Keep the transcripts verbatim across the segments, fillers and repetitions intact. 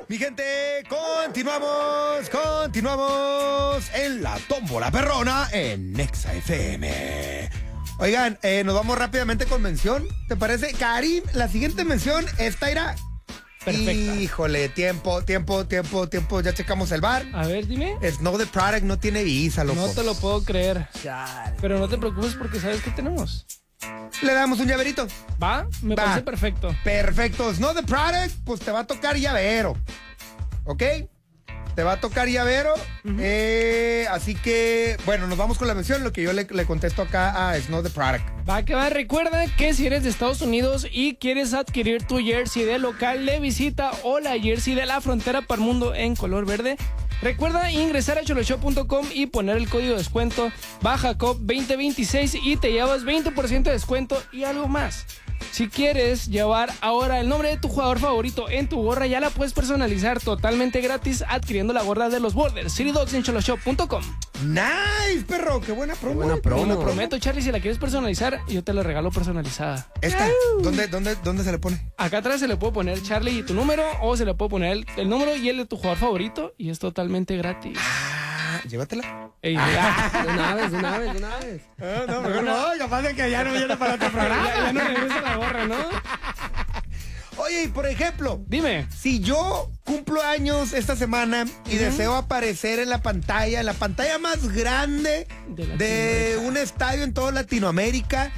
Mi gente, continuamos, continuamos en la tómbola perrona en Nexa F M. Oigan, eh, nos vamos rápidamente con mención, ¿te parece? Karim, la siguiente mención está irá. Perfecta. Híjole, tiempo, tiempo, tiempo, tiempo, ya checamos el bar. A ver, dime. Snow the Product no tiene visa, loco. No te lo puedo creer. Chale. Pero no te preocupes porque sabes qué tenemos. Le damos un llaverito. ¿Va? Me Va. parece perfecto. Perfecto. Snow the Product, pues te va a tocar llavero. ¿Ok? Te va a tocar llavero. Uh-huh. eh, así que, bueno, nos vamos con la mención, lo que yo le, le contesto acá a Snow the Product. Va que va. Recuerda que si eres de Estados Unidos y quieres adquirir tu jersey de local de visita o la jersey de la frontera para el mundo en color verde, recuerda ingresar a choloshow punto com y poner el código de descuento BAJACOP veinte veintiséis y te llevas veinte por ciento de descuento y algo más. Si quieres llevar ahora el nombre de tu jugador favorito en tu gorra, ya la puedes personalizar totalmente gratis adquiriendo la gorra de los Borders City Dogs en choloshow punto com. Nice, perro, qué buena promo. Qué buena promo. Te lo prometo, Charlie, si la quieres personalizar, yo te la regalo personalizada. Esta, ¿dónde, dónde, dónde se le pone? Acá atrás se le puede poner Charlie y tu número, o se le puede poner el, el número y el de tu jugador favorito, y es totalmente gratis. Ah, llévatela. Ey, ya. De una vez, de una vez, de una vez. Ah, no, mejor no, capaz de que ya no viene para otro programa. ya, ya no le gusta la gorra, ¿no? Oye, y por ejemplo, Dime. si yo cumplo años esta semana y uh-huh. deseo aparecer en la pantalla, en la pantalla más grande de, de un estadio en toda Latinoamérica,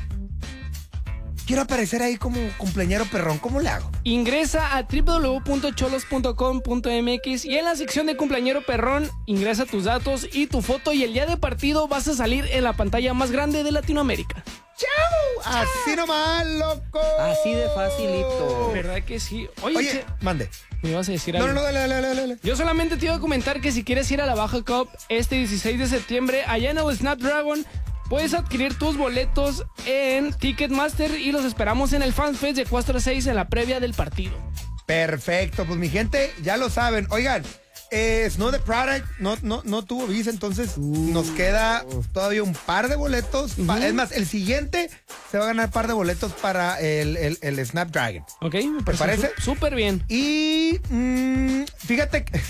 quiero aparecer ahí como cumpleañero perrón, ¿cómo le hago? Ingresa a doble u doble u doble u punto cholos punto com punto m x y en la sección de cumpleañero perrón ingresa tus datos y tu foto y el día de partido vas a salir en la pantalla más grande de Latinoamérica. ¡Chau! Así nomás, loco. Así de facilito. ¿Verdad que sí? Oye, Oye che, mande. me ibas a decir No, algo. no, no, dale, dale, dale, dale. Yo solamente te iba a comentar que si quieres ir a la Baja Cup este dieciséis de septiembre allá en el Snapdragon, puedes adquirir tus boletos en Ticketmaster y los esperamos en el FanFest de cuatro a seis en la previa del partido. Perfecto, pues mi gente, ya lo saben. Oigan, eh, Snow the Product no, no, no tuvo visa, entonces uh, nos queda todavía un par de boletos. Uh-huh. Pa- es más, el siguiente se va a ganar un par de boletos para el, el, el Snapdragon. Ok, me parece, parece súper bien. Y mmm, fíjate que...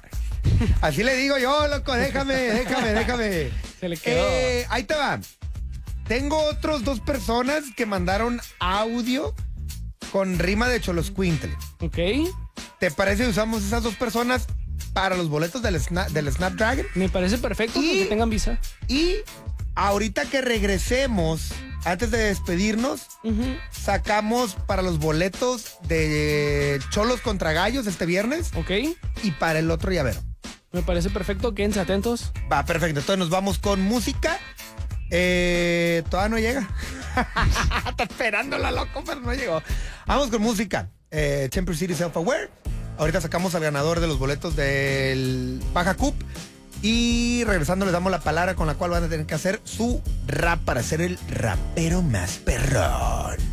Así le digo yo, loco, déjame, déjame, déjame. Se le quedó. Eh, ahí te va. Tengo otros dos personas que mandaron audio con rima de Choloscuintle. Ok. ¿Te parece que usamos esas dos personas para los boletos del, Sna- del Snapdragon? Me parece perfecto Y- que tengan visa. Y ahorita que regresemos, antes de despedirnos, Uh-huh. sacamos para los boletos de Cholos contra Gallos este viernes Ok. y para el otro llavero. Me parece perfecto. Quédense atentos. Va, perfecto. Entonces nos vamos con música. Eh, todavía no llega. Está esperándola, loco, pero no llegó. Vamos con música. Eh, Temper City Self-Aware. Ahorita sacamos al ganador de los boletos del Baja Cup. Y regresando les damos la palabra con la cual van a tener que hacer su rap para ser el rapero más perrón.